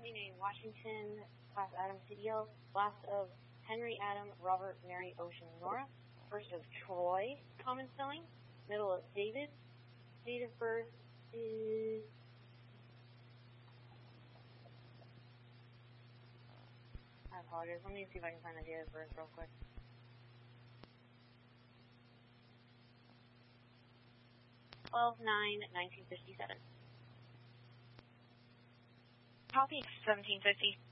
County name Washington, class Adam CDL, last of Henry Adam, Robert, Mary, Ocean, Nora, first of Troy, common spelling, middle of David, date of birth is I apologize. Let me see if I can find the date of birth real quick. (12/9/1957). Copy 1750.